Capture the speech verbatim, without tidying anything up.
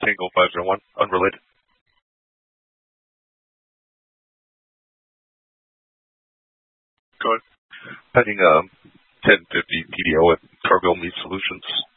Tango five zero one, unrelated. Go ahead. Heading um, ten fifty P D O at Cargill Meat Solutions.